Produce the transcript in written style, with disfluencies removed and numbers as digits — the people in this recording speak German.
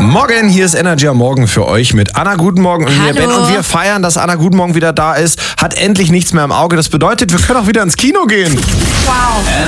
Morgen, hier ist Energy am Morgen für euch mit Anna Guten Morgen und mir, Ben. Und wir feiern, dass Anna Guten Morgen wieder da ist, hat endlich nichts mehr im Auge. Das bedeutet, wir können auch wieder ins Kino gehen. Wow.